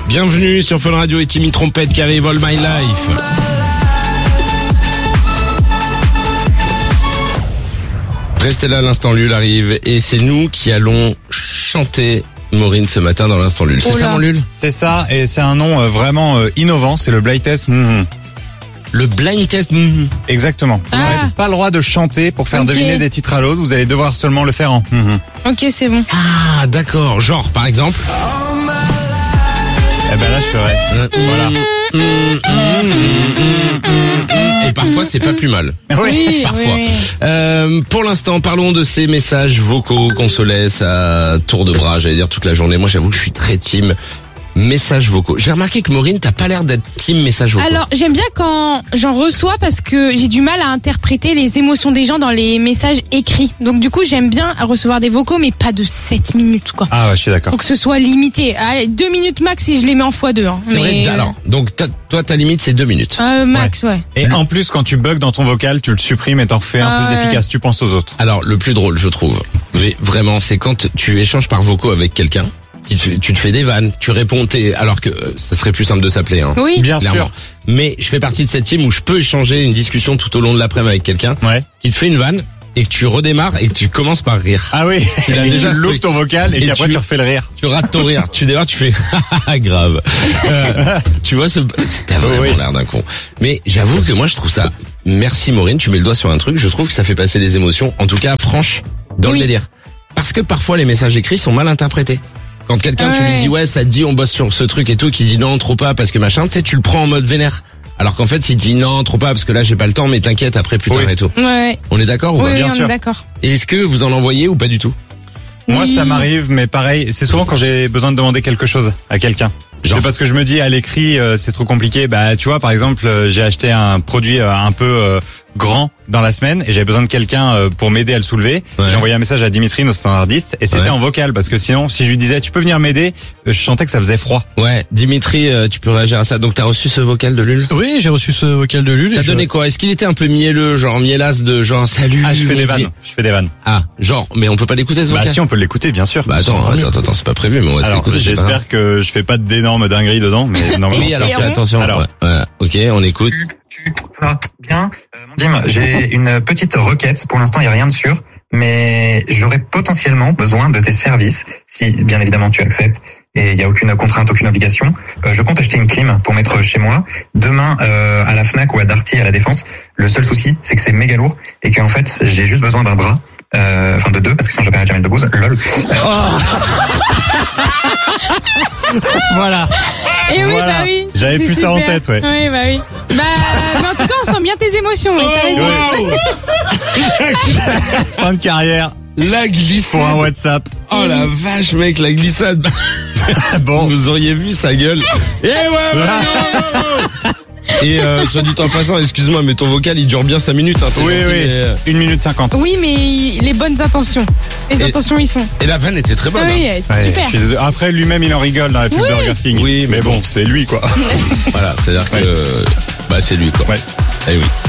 Bienvenue sur Fun Radio et Timmy Trompette qui arrive, All My Life. Restez là, l'instant Lul arrive et c'est nous qui allons chanter Maureen ce matin dans l'instant Lul. C'est ça mon Lul? C'est ça, et c'est un nom vraiment innovant, c'est le blind test. Le blind test. Exactement. Vous n'avez pas le droit de chanter pour faire deviner des titres à l'autre, vous allez devoir seulement le faire en Ok, c'est bon. Ah d'accord, genre par exemple. Eh ben là je ferai. Voilà. Et parfois c'est pas plus mal. Oui, Parfois. oui. Pour l'instant, parlons de ces messages vocaux qu'on se laisse à tour de bras, j'allais dire toute la journée. Moi, j'avoue que je suis très team messages vocaux. J'ai remarqué que Maureen, t'as pas l'air d'être team messages vocaux. Alors, j'aime bien quand j'en reçois parce que j'ai du mal à interpréter les émotions des gens dans les messages écrits. Donc du coup, j'aime bien recevoir des vocaux, mais pas de 7 minutes, quoi. Ah ouais, je suis d'accord. Faut que ce soit limité. Allez, 2 minutes max et je les mets en x2. Hein. C'est vrai, alors, donc toi, ta limite, c'est 2 minutes. Max, ouais. Et en plus, quand tu bugs dans ton vocal, tu le supprimes et t'en refais un plus efficace, tu penses aux autres. Alors, le plus drôle, je trouve, mais vraiment, c'est quand tu échanges par vocaux avec quelqu'un, tu te fais des vannes, tu réponds, alors que ça serait plus simple de s'appeler, hein. Oui. Bien Clairement. sûr. Mais je fais partie de cette team où je peux échanger une discussion tout au long de l'après-midi avec quelqu'un qui te fait une vanne et que tu redémarres et que tu commences par rire. Ah oui, Tu l'as déjà tu loupes ton vocal et qu'après tu refais le rire. Tu rates ton rire, tu démarres, tu fais grave. Tu vois, t'as vraiment l'air d'un con. Mais j'avoue que moi je trouve ça, merci Maureen, tu mets le doigt sur un truc, je trouve que ça fait passer les émotions, en tout cas franches, dans le délire. Parce que parfois les messages écrits sont mal interprétés. Quand quelqu'un tu lui dis ouais ça te dit on bosse sur ce truc et tout, qui dit non trop pas parce que machin, tu sais tu le prends en mode vénère. Alors qu'en fait s'il dit non trop pas parce que là j'ai pas le temps mais t'inquiète après plus tard et tout. Ouais. On est d'accord ou pas? Oui, Bien on sûr. est d'accord. Et est-ce que vous en envoyez ou pas du tout? Moi ça m'arrive, mais pareil, c'est souvent quand j'ai besoin de demander quelque chose à quelqu'un. Genre. C'est parce que je me dis à l'écrit c'est trop compliqué. Bah tu vois par exemple j'ai acheté un produit un peu grand dans la semaine et j'avais besoin de quelqu'un pour m'aider à le soulever. Ouais. J'ai envoyé un message à Dimitri, notre standardiste, et c'était en vocal parce que sinon si je lui disais tu peux venir m'aider, je sentais que ça faisait froid. Ouais, Dimitri, tu peux réagir à ça. Donc t'as reçu ce vocal de Lul? Oui, j'ai reçu ce vocal de Lul. Ça donnait quoi? Est-ce qu'il était un peu mielleux, genre miellasse de genre salut? Ah je fais des vannes. Je fais des vannes. Ah, genre, mais on peut pas l'écouter ce vocal? Bah si on peut l'écouter bien sûr. Bah attends, c'est pas prévu, mais on va se Alors l'écouter. j'espère que je fais pas d'énormes dingueries dedans, mais normalement. Oui, alors c'est fais bon. attention. Alors. Ouais, ok, on écoute. Tu vas bien. Mon Dim, j'ai une petite requête. Pour l'instant, il n'y a rien de sûr, mais j'aurais potentiellement besoin de tes services, si bien évidemment tu acceptes, et il n'y a aucune contrainte, aucune obligation. Je compte acheter une clim pour mettre chez moi. Demain, à la Fnac ou à Darty à la Défense. Le seul souci, c'est que c'est méga lourd et qu'en fait, j'ai juste besoin d'un bras. Enfin de deux, parce que sinon j'appellerai Jamel Debbouze. Lol. Voilà. Et oui, Voilà. bah oui. J'avais c'est plus ça en super. tête, ouais. Oui, bah oui. Bah, mais en tout cas, on sent bien tes émotions. T'as raison. Fin de carrière La glissade. pour un WhatsApp. Oh la vache, mec, la glissade. Bon. Vous auriez vu sa gueule. Et ouais. Et soit dit en passant, excuse-moi, mais ton vocal il dure bien 5 minutes. Hein, Oui, gentil, oui. 1 minute 50. Oui, mais les bonnes intentions. Les intentions, ils sont. Et la vanne était très bonne. Ah oui, hein. Ouais, super. je suis désolé. Après, lui-même, il en rigole dans la pub Burger King. Oui, mais bon, c'est lui, quoi. Voilà, c'est-à-dire que bah c'est lui quoi. Ouais. Eh oui.